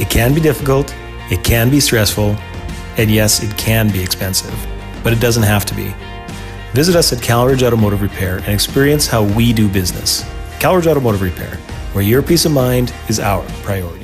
It can be difficult, it can be stressful, and yes, it can be expensive, but it doesn't have to be. Visit us at Calridge Automotive Repair and experience how we do business. Calridge Automotive Repair, where your peace of mind is our priority.